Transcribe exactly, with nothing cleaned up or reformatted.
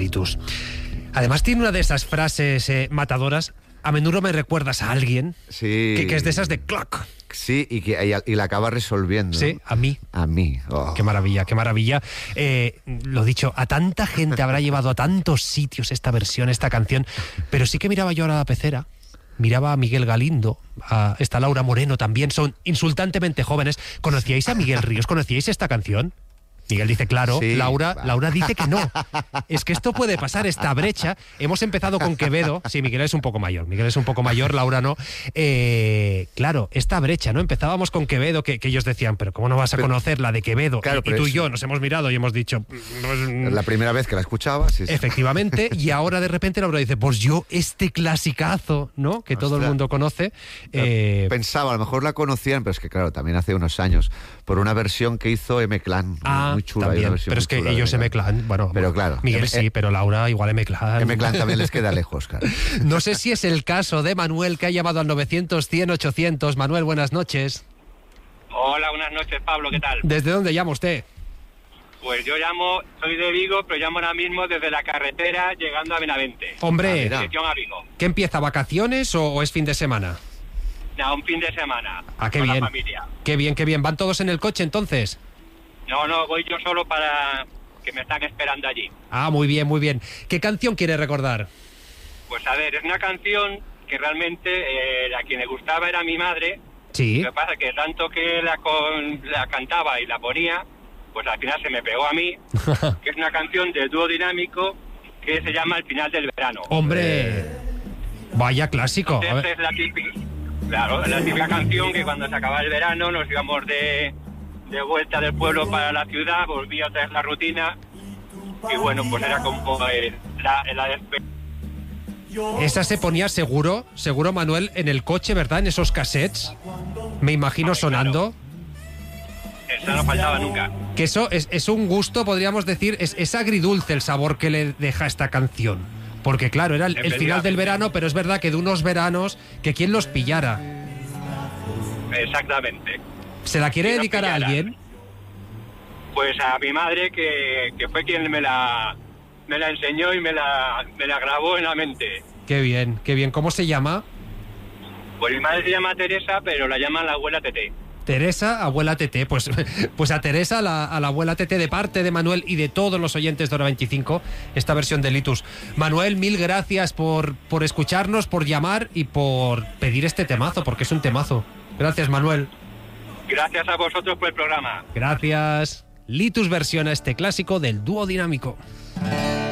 Litus. Además tiene una de esas frases eh, matadoras. A menudo me recuerdas a alguien Sí. que, que es de esas de clock. Sí, y, que, y, y la acaba resolviendo. Sí, a mí. A mí. Oh. Qué maravilla, qué maravilla. Eh, lo dicho, a tanta gente habrá llevado a tantos sitios esta versión, esta canción, pero sí que miraba yo ahora a la pecera, miraba a Miguel Galindo, a esta Laura Moreno también, son insultantemente jóvenes. ¿Conocíais a Miguel Ríos? ¿Conocíais esta canción? Miguel dice claro, Sí. Laura, Laura dice que no. Es que esto puede pasar, esta brecha. Hemos empezado con Quevedo. Sí, Miguel es un poco mayor, Miguel es un poco mayor, Laura no. Eh, claro, esta brecha, ¿no? Empezábamos con Quevedo, que, que ellos decían, pero ¿cómo no vas a pero, conocer la de Quevedo? Claro, y, y tú es, y yo nos hemos mirado y hemos dicho... Pues, la primera vez que la escuchaba, sí, sí. Efectivamente, y ahora de repente Laura dice, pues yo este clasicazo, ¿no? Que todo Ostras. el mundo conoce. Eh, Pensaba, a lo mejor la conocían, pero es que claro, también hace unos años, por una versión que hizo M-Clan, ah, muy chula. También, una versión pero es que chula ellos M-Clan, bueno, pero claro, Miguel M- sí, pero Laura igual M-Clan. M-Clan también les queda lejos, claro. No sé si es el caso de Manuel, que ha llamado al novecientos, cien, ochocientos. Manuel, buenas noches. Hola, buenas noches, Pablo, ¿qué tal? ¿Desde dónde llama usted? Pues yo llamo, soy de Vigo, pero llamo ahora mismo desde la carretera llegando a Benavente. Hombre, Ah, mira. Dirección a Vigo. ¿qué empieza, vacaciones o, o es fin de semana? No, un fin de semana. Ah, qué con bien. la familia. Qué bien, qué bien. ¿Van todos en el coche entonces? No, no, voy yo solo para que me están esperando allí. Ah, muy bien, muy bien. ¿Qué canción quiere recordar? Pues a ver, es una canción que realmente eh, a quien le gustaba era mi madre. Sí. Lo que pasa es que tanto que la, con, la cantaba y la ponía, pues al final se me pegó a mí, que es una canción de dúo dinámico que se llama El final del verano. Hombre, vaya clásico. A Entonces ver. es la típica, claro, la típica canción que cuando se acaba el verano nos íbamos de, de vuelta del pueblo para la ciudad, volvía otra vez la rutina y bueno, pues era como eh, la, la despedida. Esa se ponía seguro, seguro Manuel, en el coche, ¿verdad? En esos cassettes. Me imagino Hombre, sonando. Eso no faltaba nunca. Que eso es, es un gusto, podríamos decir, es, es agridulce el sabor que le deja esta canción. Porque claro, era el, el final del verano, pero es verdad que de unos veranos que quien los pillara. Exactamente. ¿Se la quiere ¿Quién los dedicar a pillara? alguien? Pues a mi madre, que, que fue quien me la, me la enseñó y me la, me la grabó en la mente. Qué bien, qué bien. ¿Cómo se llama? Pues mi madre se llama Teresa, pero la llaman la abuela Tete. Teresa, abuela Tete. Pues, pues a Teresa, la, a la abuela Tete, de parte de Manuel y de todos los oyentes de Hora veinticinco, esta versión de Litus. Manuel, mil gracias por, por escucharnos, por llamar y por pedir este temazo, porque es un temazo. Gracias, Manuel. Gracias a vosotros por el programa. Gracias. Litus versiona este clásico del dúo dinámico.